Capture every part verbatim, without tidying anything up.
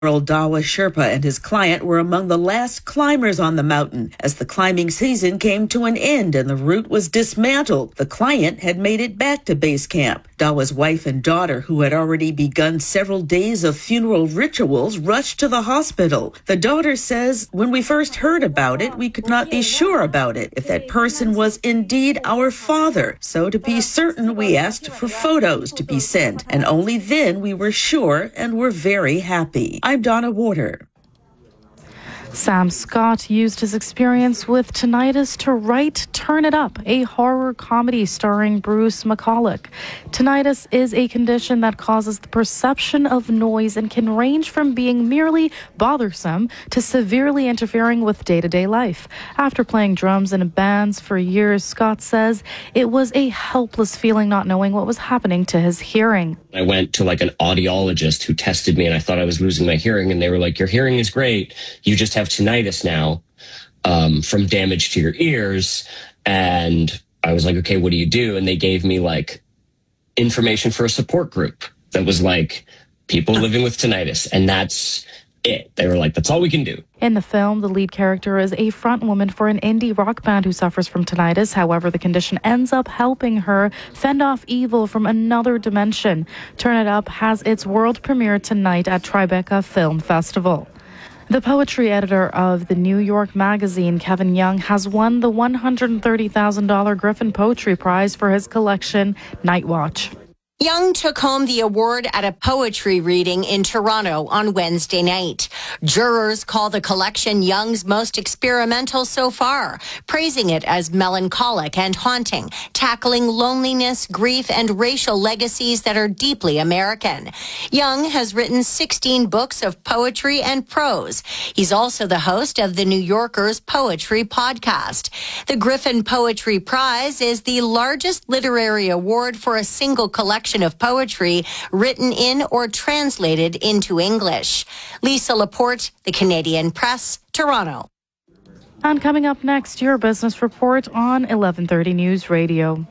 Dawa Sherpa and his client were among the last climbers on the mountain as the climbing season came to an end and the route was dismantled. The client had made it back to base camp. Dawa's wife and daughter, who had already begun several days of funeral rituals, rushed to the hospital. The daughter says, "When we first heard about it, we could not be sure about it, if that person was indeed our father. So to be certain, we asked for photos to be sent, and only then we were sure and were very happy." I'm Donna Water. Sam Scott used his experience with tinnitus to write Turn It Up, a horror comedy starring Bruce McCulloch. Tinnitus is a condition that causes the perception of noise and can range from being merely bothersome to severely interfering with day-to-day life. After playing drums in bands for years, Scott says it was a helpless feeling not knowing what was happening to his hearing. I went to like an audiologist who tested me and I thought I was losing my hearing, and they were like, "Your hearing is great. You just have tinnitus now um, from damage to your ears." And I was like, "Okay, what do you do?" And they gave me like information for a support group that was like people living with tinnitus. And that's it. They were like, "That's all we can do." In the film, the lead character is a front woman for an indie rock band who suffers from tinnitus. However, the condition ends up helping her fend off evil from another dimension. Turn It Up has its world premiere tonight at Tribeca Film Festival. The poetry editor of the New York Magazine, Kevin Young, has won the one hundred thirty thousand dollars Griffin Poetry Prize for his collection, Night Watch. Young took home the award at a poetry reading in Toronto on Wednesday night. Jurors call the collection Young's most experimental so far, praising it as melancholic and haunting, tackling loneliness, grief, and racial legacies that are deeply American. Young has written sixteen books of poetry and prose. He's also the host of the New Yorker's Poetry Podcast. The Griffin Poetry Prize is the largest literary award for a single collection of poetry written in or translated into English. Lisa Laporte, The Canadian Press, Toronto. And coming up next, your business report on eleven thirty News Radio.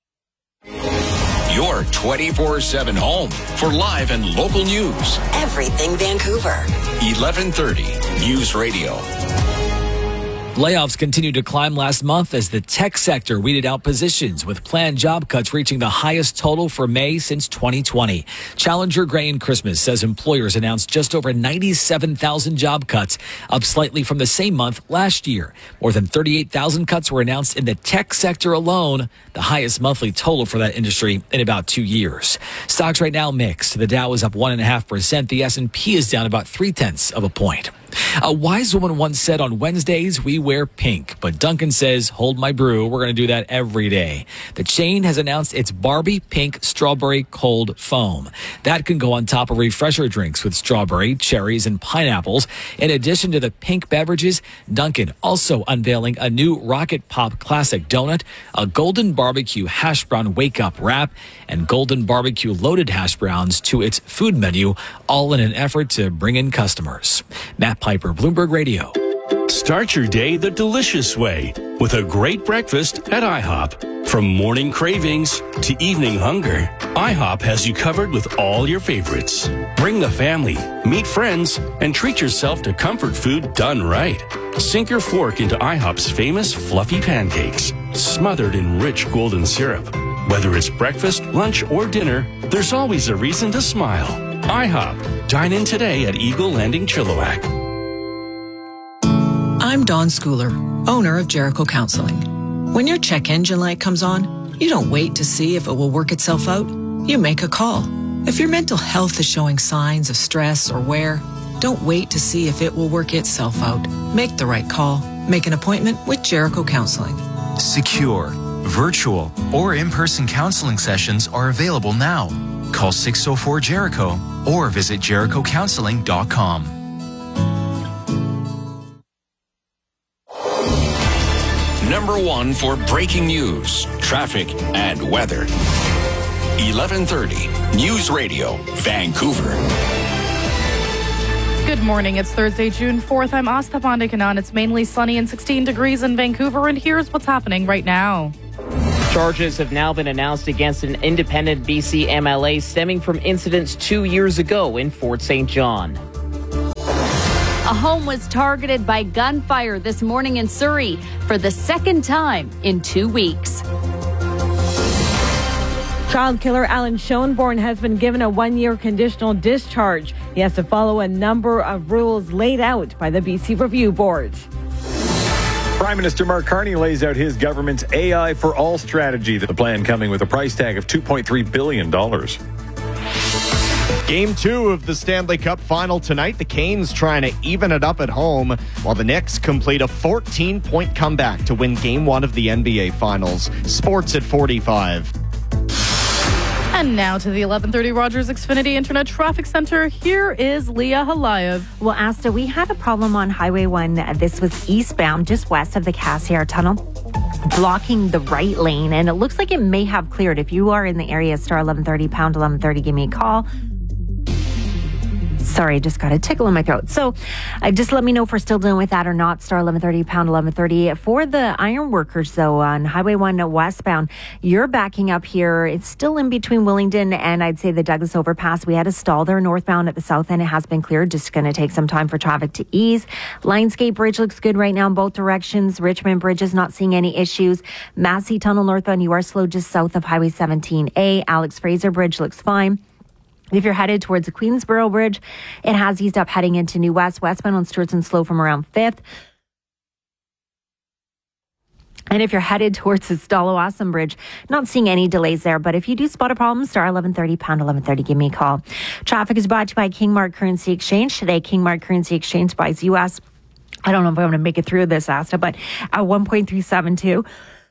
Your twenty-four seven home for live and local news. Everything Vancouver. eleven thirty News Radio. Layoffs continued to climb last month as the tech sector weeded out positions, with planned job cuts reaching the highest total for May since twenty twenty. Challenger Grain Christmas says employers announced just over ninety-seven thousand job cuts, up slightly from the same month last year. More than thirty-eight thousand cuts were announced in the tech sector alone, the highest monthly total for that industry in about two years. Stocks right now mixed. The Dow is up one and a half percent. The S and P is down about three tenths of a point. A wise woman once said, "On Wednesdays, we wear pink." But Dunkin' says, "Hold my brew. We're going to do that every day." The chain has announced its Barbie Pink Strawberry Cold Foam. That can go on top of refresher drinks with strawberry, cherries, and pineapples. In addition to the pink beverages, Dunkin' also unveiling a new Rocket Pop Classic Donut, a Golden Barbecue Hash Brown Wake Up Wrap, and Golden Barbecue Loaded Hash Browns to its food menu, all in an effort to bring in customers. Matt Piper, Bloomberg Radio. Start your day the delicious way with a great breakfast at IHOP. From morning cravings to evening hunger, IHOP has you covered with all your favorites. Bring the family, meet friends, and treat yourself to comfort food done right. Sink your fork into IHOP's famous fluffy pancakes, smothered in rich golden syrup. Whether it's breakfast, lunch, or dinner, there's always a reason to smile. IHOP. Dine in today at Eagle Landing Chilliwack. I'm Dawn Schooler, owner of Jericho Counseling. When your check engine light comes on, you don't wait to see if it will work itself out. You make a call. If your mental health is showing signs of stress or wear, don't wait to see if it will work itself out. Make the right call. Make an appointment with Jericho Counseling. Secure, virtual, or in-person counseling sessions are available now. Call six oh four Jericho or visit jericho counseling dot com. Number one for breaking news, traffic, and weather. eleven thirty News Radio, Vancouver. Good morning. It's Thursday, June fourth. I'm Asta Pandikanan. It's mainly sunny and sixteen degrees in Vancouver, and here's what's happening right now. Charges have now been announced against an independent B C M L A stemming from incidents two years ago in Fort Saint John. A home was targeted by gunfire this morning in Surrey for the second time in two weeks. Child killer Alan Schoenborn has been given a one-year conditional discharge. He has to follow a number of rules laid out by the B C Review Board. Prime Minister Mark Carney lays out his government's A I for All strategy. The plan coming with a price tag of two point three billion dollars. Game two of the Stanley Cup final tonight. The Canes trying to even it up at home, while the Knicks complete a fourteen-point comeback to win Game one of the N B A Finals. Sports at forty-five. And now to the eleven thirty Rogers Xfinity Internet Traffic Center. Here is Leah Halayev. Well, Asta, we had a problem on Highway one. This was eastbound, just west of the Cassiar Tunnel, blocking the right lane. And it looks like it may have cleared. If you are in the area, star eleven thirty, pound eleven thirty, give me a call. Sorry, I just got a tickle in my throat. So uh, just let me know if we're still dealing with that or not. Star eleven thirty, pound eleven thirty. For the iron workers, though, on Highway one westbound, you're backing up here. It's still in between Willingdon and I'd say the Douglas Overpass. We had a stall there northbound at the south end. It has been cleared. Just going to take some time for traffic to ease. Lionsgate Bridge looks good right now in both directions. Richmond Bridge is not seeing any issues. Massey Tunnel northbound, you are slow just south of Highway seventeen A. Alex Fraser Bridge looks fine. If you're headed towards the Queensboro Bridge, it has eased up heading into New West. Westbound on Stewartson slow from around fifth. And if you're headed towards the Stallowasam Bridge, not seeing any delays there. But if you do spot a problem, star eleven thirty, pound eleven thirty, give me a call. Traffic is brought to you by Kingmark Currency Exchange. Today, Kingmark Currency Exchange buys U S. I don't know if I'm going to make it through this, Asta, but at one point three seven two.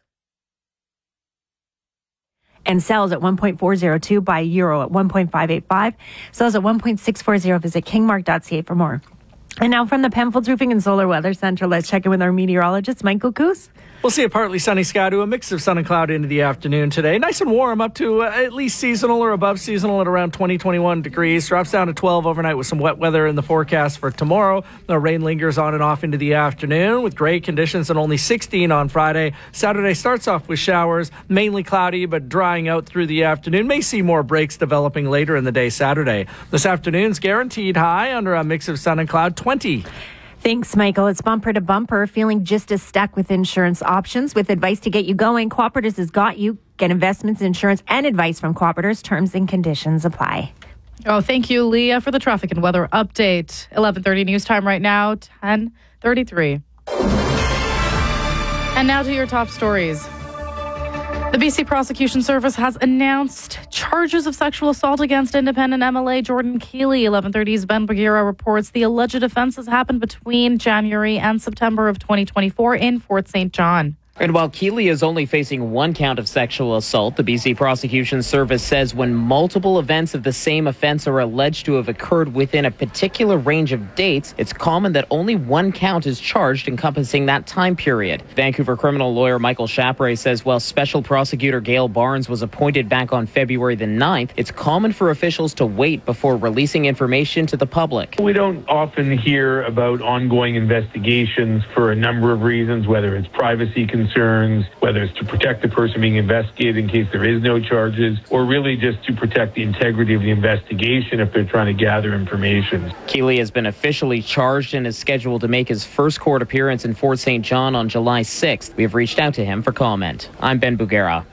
And sells at one point four zero two, buy euro at one point five eight five, sells at one point six four zero. Visit kingmark dot c a for more. And now from the Penfolds Roofing and Solar Weather Center, let's check in with our meteorologist, Michael Coos. We'll see a partly sunny sky to a mix of sun and cloud into the afternoon today. Nice and warm, up to uh, at least seasonal or above seasonal at around twenty, twenty-one degrees. Drops down to twelve overnight with some wet weather in the forecast for tomorrow. The rain lingers on and off into the afternoon with gray conditions and only sixteen on Friday. Saturday starts off with showers, mainly cloudy but drying out through the afternoon. May see more breaks developing later in the day Saturday. This afternoon's guaranteed high under a mix of sun and cloud, twenty. Thanks, Michael. It's bumper to bumper. Feeling just as stuck with insurance options? With advice to get you going, Cooperatives has got you. Get investments, insurance, and advice from Cooperatives. Terms and conditions apply. Oh, thank you, Leah, for the traffic and weather update. eleven thirty news time right now, ten thirty-three. And now to your top stories. The B C Prosecution Service has announced charges of sexual assault against independent M L A Jordan Keeley. eleven thirty's Ben Bagheera reports the alleged offenses happened between January and September of twenty twenty-four in Fort Saint John. And while Keeley is only facing one count of sexual assault, the B C Prosecution Service says when multiple events of the same offense are alleged to have occurred within a particular range of dates, it's common that only one count is charged encompassing that time period. Vancouver criminal lawyer Michael Chapray says while Special Prosecutor Gail Barnes was appointed back on February the ninth, it's common for officials to wait before releasing information to the public. We don't often hear about ongoing investigations for a number of reasons, whether it's privacy concerns, concerns, whether it's to protect the person being investigated in case there is no charges, or really just to protect the integrity of the investigation if they're trying to gather information. Keeley has been officially charged and is scheduled to make his first court appearance in Fort Saint John on July sixth. We have reached out to him for comment. I'm Ben Bagheera.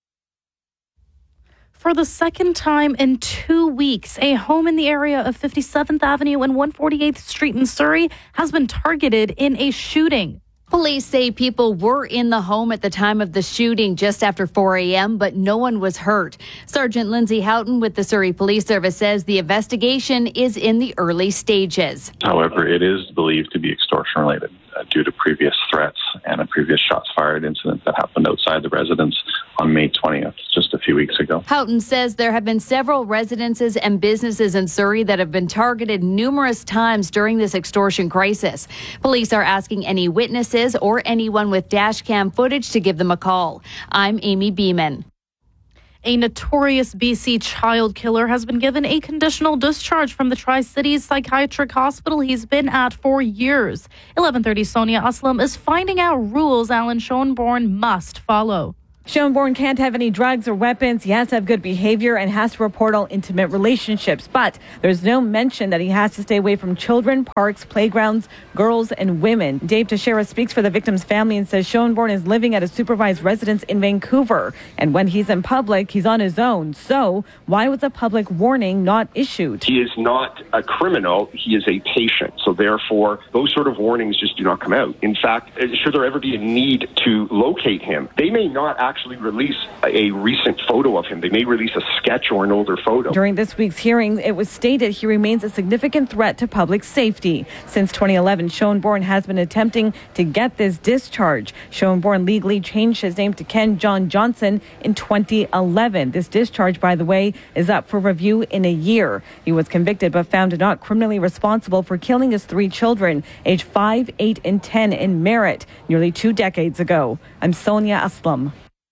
For the second time in two weeks, a home in the area of fifty-seventh Avenue and one hundred forty-eighth Street in Surrey has been targeted in a shooting. Police say people were in the home at the time of the shooting just after four a.m., but no one was hurt. Sergeant Lindsay Houghton with the Surrey Police Service says the investigation is in the early stages. However, it is believed to be extortion related uh, due to previous threats and a previous shots fired incident that happened outside the residence on May twentieth, just a few weeks ago. Houghton says there have been several residences and businesses in Surrey that have been targeted numerous times during this extortion crisis. Police are asking any witnesses or anyone with dash cam footage to give them a call. I'm Amy Beeman. A notorious B C child killer has been given a conditional discharge from the Tri-Cities Psychiatric Hospital he's been at for years. eleven thirty Sonia Aslam is finding out rules Alan Schoenborn must follow. Schoenborn can't have any drugs or weapons. He has to have good behavior and has to report all intimate relationships. But there's no mention that he has to stay away from children, parks, playgrounds, girls, and women. Dave Teixeira speaks for the victim's family and says Schoenborn is living at a supervised residence in Vancouver. And when he's in public, he's on his own. So why was a public warning not issued? He is not a criminal. He is a patient. So therefore, those sort of warnings just do not come out. In fact, should there ever be a need to locate him, they may not actually actually release a recent photo of him. They may release a sketch or an older photo. During this week's hearing, it was stated he remains a significant threat to public safety. Since twenty eleven, Schoenborn has been attempting to get this discharge. Schoenborn legally changed his name to Ken John Johnson in twenty eleven. This discharge, by the way, is up for review in a year. He was convicted but found not criminally responsible for killing his three children, aged five, eight, and ten in Merritt, nearly two decades ago. I'm Sonia Aslam.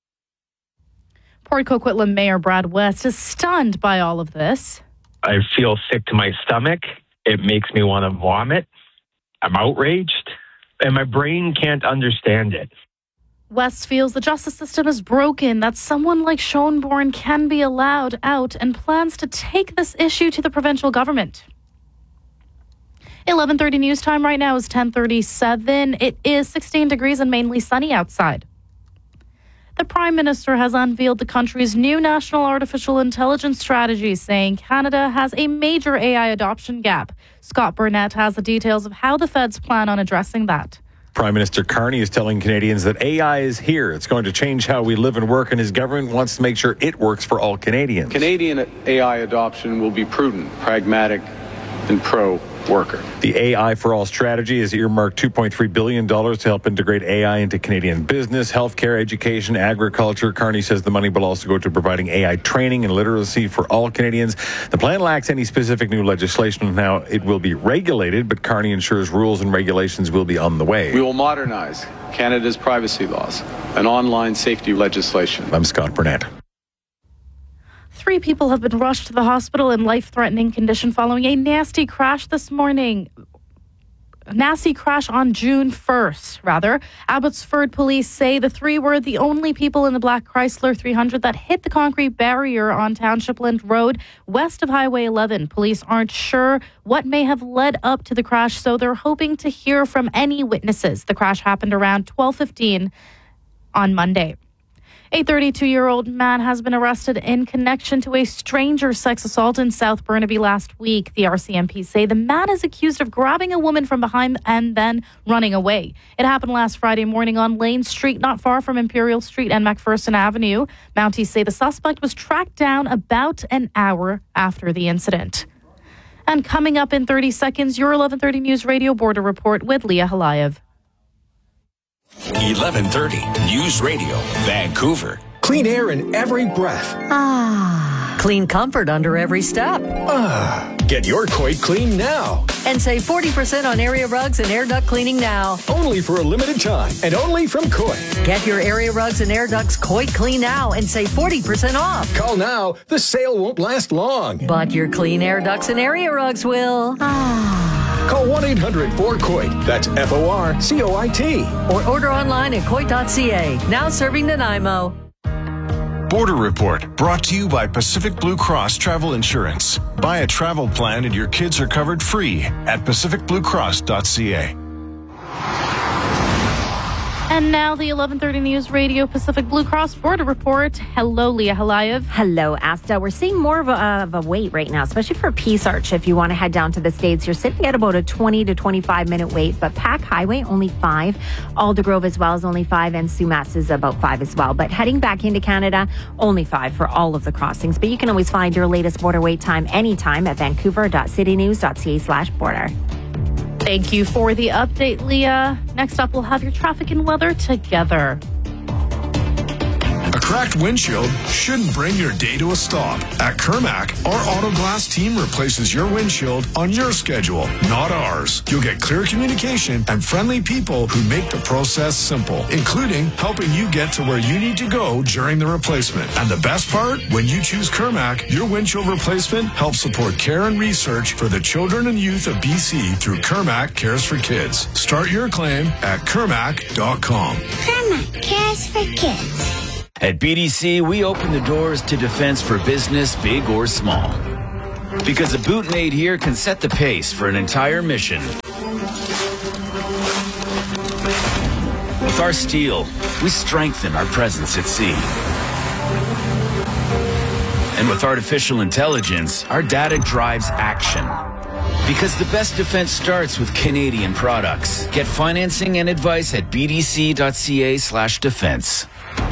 Port Coquitlam Mayor Brad West is stunned by all of this. I feel sick to my stomach. It makes me want to vomit. I'm outraged, and my brain can't understand it. West feels the justice system is broken, that someone like Schoenborn can be allowed out, and plans to take this issue to the provincial government. eleven thirty news time right now is ten thirty-seven. It is sixteen degrees and mainly sunny outside. The Prime Minister has unveiled the country's new national artificial intelligence strategy, saying Canada has a major A I adoption gap. Scott Burnett has the details of how the feds plan on addressing that. Prime Minister Carney is telling Canadians that A I is here. It's going to change how we live and work, and his government wants to make sure it works for all Canadians. Canadian A I adoption will be prudent, pragmatic, and pro-worker. The A I for All strategy is earmarked two point three billion dollars to help integrate A I into Canadian business, healthcare, education, agriculture. Carney says the money will also go to providing A I training and literacy for all Canadians. The plan lacks any specific new legislation on how it will be regulated, but Carney ensures rules and regulations will be on the way. We will modernize Canada's privacy laws and online safety legislation. I'm Scott Burnett. Three people have been rushed to the hospital in life-threatening condition following a nasty crash this morning. A nasty crash on June first, rather. Abbotsford police say the three were the only people in the black Chrysler three hundred that hit the concrete barrier on Townshipland Road west of Highway eleven. Police aren't sure what may have led up to the crash, so they're hoping to hear from any witnesses. The crash happened around twelve fifteen on Monday. A thirty-two-year-old man has been arrested in connection to a stranger sex assault in South Burnaby last week. The R C M P say the man is accused of grabbing a woman from behind and then running away. It happened last Friday morning on Lane Street, not far from Imperial Street and McPherson Avenue. Mounties say the suspect was tracked down about an hour after the incident. And coming up in thirty seconds, your eleven thirty News Radio Border Report with Leah Halayev. eleven thirty News Radio, Vancouver. Clean air in every breath. Ah. Clean comfort under every step. Ah. Get your Coit clean now. And save forty percent on area rugs and air duct cleaning now. Only for a limited time and only from Coit. Get your area rugs and air ducts Coit clean now and save forty percent off. Call now. The sale won't last long. But your clean air ducts and area rugs will. Ah. Call one eight hundred four coit. That's F O R C O I T. Or order online at coit dot c a. Now serving Nanaimo. Border Report, brought to you by Pacific Blue Cross Travel Insurance. Buy a travel plan and your kids are covered free at pacific blue cross dot c a. And now the eleven thirty News Radio Pacific Blue Cross Border Report. Hello, Leah Halayev. Hello, Asta. We're seeing more of a, of a wait right now, especially for Peace Arch. If you want to head down to the States, you're sitting at about a twenty to twenty-five minute wait, but Pack Highway, only five. Aldergrove as well is only five, and Sumas is about five as well. But heading back into Canada, only five for all of the crossings. But you can always find your latest border wait time anytime at vancouver dot city news dot c a slash border. Thank you for the update, Leah. Next up, we'll have your traffic and weather together. A cracked windshield shouldn't bring your day to a stop. At Kermac, our Autoglass team replaces your windshield on your schedule, not ours. You'll get clear communication and friendly people who make the process simple, including helping you get to where you need to go during the replacement. And the best part, when you choose Kermac, your windshield replacement helps support care and research for the children and youth of B C through Kermac Cares for Kids. Start your claim at kermac dot com. Kermac Cares for Kids. At B D C, we open the doors to defense for business, big or small. Because a boot made here can set the pace for an entire mission. With our steel, we strengthen our presence at sea. And with artificial intelligence, our data drives action. Because the best defense starts with Canadian products. Get financing and advice at bdc.ca slash defense.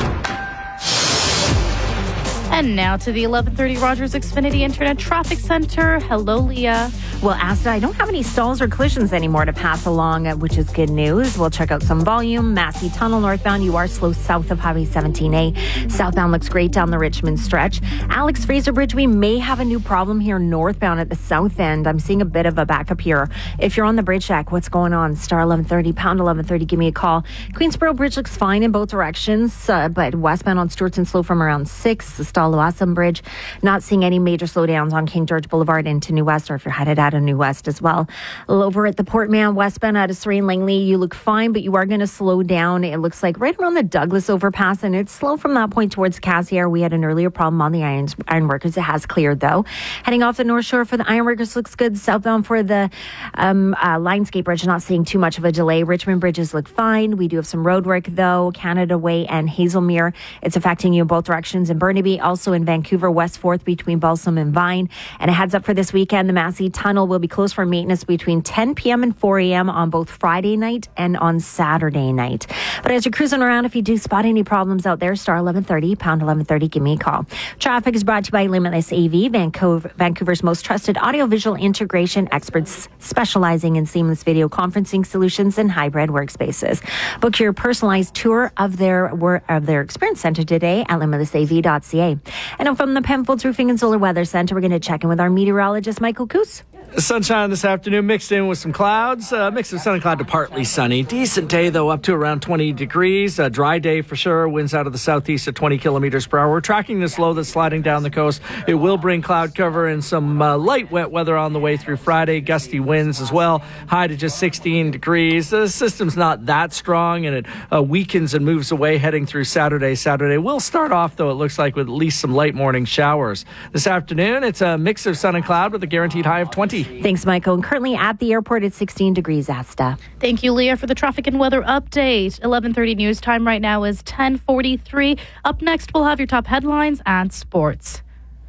And now to the eleven thirty Rogers Xfinity Internet Traffic Center. Hello, Leah. Well, Asta, I don't have any stalls or collisions anymore to pass along, which is good news. We'll check out some volume. Massey Tunnel northbound, you are slow south of Highway seventeen A. Southbound looks great down the Richmond stretch. Alex Fraser Bridge, we may have a new problem here northbound at the south end. I'm seeing a bit of a backup here. If you're on the bridge deck, what's going on? Star eleven thirty, pound eleven thirty, give me a call. Queensboro Bridge looks fine in both directions, uh, but westbound on Stewartson slow from around six. The Stalawassam Bridge, not seeing any major slowdowns on King George Boulevard into New West, or if you're headed out of New West as well. Over at the Portman westbound out of Surrey and Langley, you look fine, but you are going to slow down. It looks like right around the Douglas overpass, and it's slow from that point towards Cassiar. We had an earlier problem on the irons, Ironworkers. It has cleared though. Heading off the North Shore for the Ironworkers looks good. Southbound for the um, uh, Lionsgate Bridge, not seeing too much of a delay. Richmond bridges look fine. We do have some road work though. Canada Way and Hazelmere. It's affecting you in both directions. In Burnaby, also in Vancouver, West fourth between Balsam and Vine. And a heads up for this weekend, the Massey Tunnel will be closed for maintenance between ten p.m. and four a.m. on both Friday night and on Saturday night. But as you're cruising around, if you do spot any problems out there, star eleven thirty, pound eleven thirty, give me a call. Traffic is brought to you by Limitless A V, Vancouver, Vancouver's most trusted audiovisual integration experts specializing in seamless video conferencing solutions and hybrid workspaces. Book your personalized tour of their of their experience center today at limitless a v dot c a. And from the Penfolds Roofing and Solar Weather Center, we're going to check in with our meteorologist, Michael Coos. Sunshine this afternoon mixed in with some clouds. Uh, mix of sun and cloud to partly sunny. Decent day, though, up to around twenty degrees. A dry day for sure. Winds out of the southeast at twenty kilometers per hour. We're tracking this low that's sliding down the coast. It will bring cloud cover and some uh, light wet weather on the way through Friday. Gusty winds as well. High to just sixteen degrees. The system's not that strong, and it uh, weakens and moves away heading through Saturday. Saturday will start off, though, it looks like, with at least some late morning showers. This afternoon, it's a mix of sun and cloud with a guaranteed high of twenty. Thanks, Michael. And currently at the airport, it's sixteen degrees, Asta. Thank you, Leah, for the traffic and weather update. eleven thirty news time right now is ten forty-three. Up next, we'll have your top headlines and sports.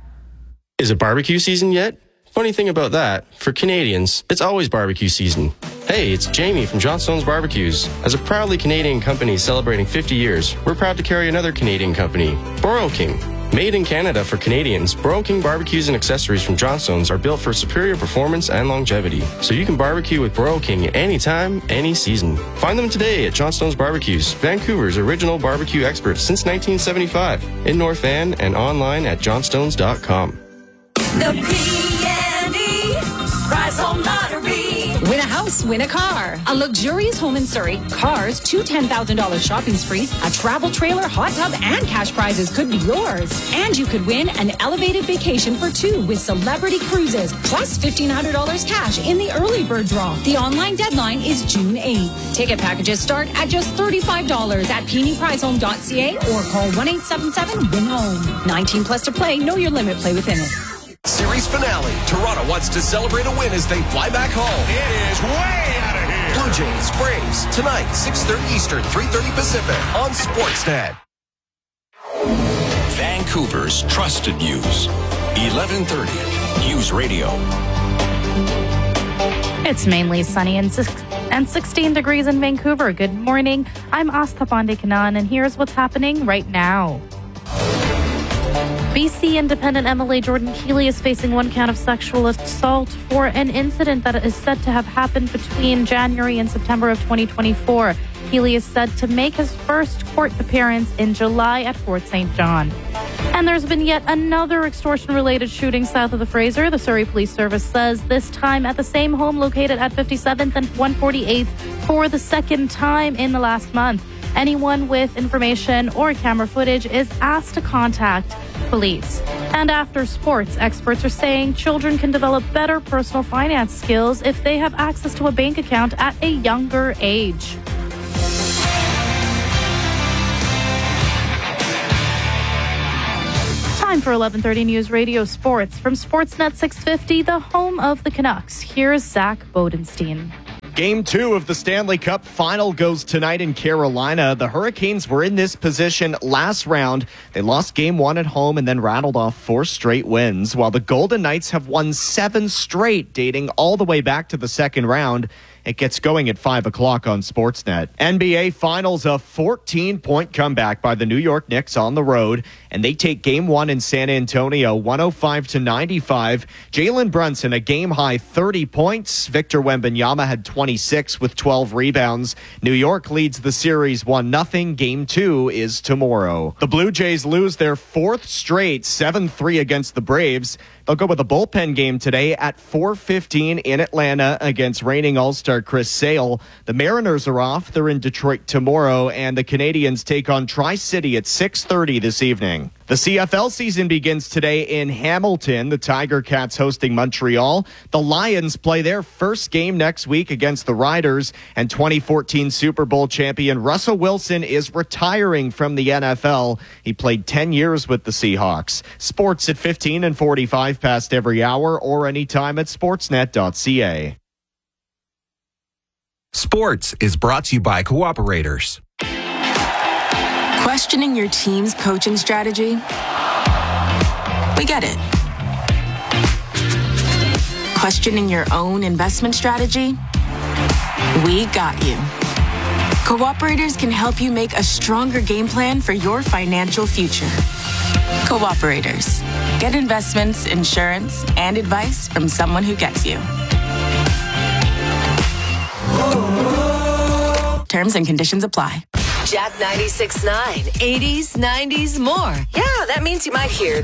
Is it barbecue season yet? Funny thing about that, for Canadians, it's always barbecue season. Hey, it's Jamie from Johnstone's Barbecues. As a proudly Canadian company celebrating fifty years, we're proud to carry another Canadian company, Boro King. Made in Canada for Canadians, Boro King barbecues and accessories from Johnstone's are built for superior performance and longevity. So you can barbecue with Boro King anytime, any season. Find them today at Johnstone's Barbecues, Vancouver's original barbecue expert since nineteen seventy-five, in North Van and online at johnstones dot com. The P and E Prize Home Lottery. Win a house, win a car. A luxurious home in Surrey, cars, two ten thousand dollars shopping sprees, a travel trailer, hot tub, and cash prizes could be yours. And you could win an elevated vacation for two with Celebrity Cruises, plus fifteen hundred dollars cash in the early bird draw. The online deadline is June eighth. Ticket packages start at just thirty-five dollars at p n e prize home dot c a or call one eight seven seven win home. nineteen plus to play. Know your limit. Play within it. Series finale. Toronto wants to celebrate a win as they fly back home. It is way out of here. Blue Jays, Braves, tonight, six thirty Eastern, three thirty Pacific on Sportsnet. Vancouver's trusted news. eleven thirty News Radio. It's mainly sunny and, six, and sixteen degrees in Vancouver. Good morning. I'm Asta Pandekanan, and here's what's happening right now. B C Independent M L A Jordan Keeley is facing one count of sexual assault for an incident that is said to have happened between January and September of twenty twenty-four. Keeley is said to make his first court appearance in July at Fort Saint John. And there's been yet another extortion-related shooting south of the Fraser. The Surrey Police Service says this time at the same home located at fifty-seventh and one forty-eighth for the second time in the last month. Anyone with information or camera footage is asked to contact police. And after sports, experts are saying children can develop better personal finance skills if they have access to a bank account at a younger age. Time for eleven thirty News Radio Sports from Sportsnet six fifty, the home of the Canucks. Here's Zach Bodenstein. Game two of the Stanley Cup final goes tonight in Carolina. The Hurricanes were in this position last round. They lost game one at home and then rattled off four straight wins, while the Golden Knights have won seven straight, dating all the way back to the second round. It gets going at five o'clock on Sportsnet. N B A Finals, a fourteen-point comeback by the New York Knicks on the road, and they take game one in San Antonio, one oh five to ninety-five. Jalen Brunson, a game-high thirty points. Victor Wembanyama had twenty-six with twelve rebounds. New York leads the series one nothing. Game two is tomorrow. The Blue Jays lose their fourth straight, seven three against the Braves. They'll go with a bullpen game today at four fifteen in Atlanta against reigning All-Star Chris Sale. The Mariners are off. They're in Detroit tomorrow, and the Canadians take on Tri-City at six thirty this evening. The C F L season begins today in Hamilton. The Tiger Cats hosting Montreal. The Lions play their first game next week against the Riders. And twenty fourteen Super Bowl champion Russell Wilson is retiring from the N F L. He played ten years with the Seahawks. Sports at fifteen and forty-five past every hour or anytime at sportsnet dot c a. Sports is brought to you by Cooperators. Questioning your team's coaching strategy? We get it. Questioning your own investment strategy? We got you. Cooperators can help you make a stronger game plan for your financial future. Cooperators. Get investments, insurance, and advice from someone who gets you. Terms and conditions apply. Jack ninety-six point nine, eighties, nineties, more. Yeah, that means you might hear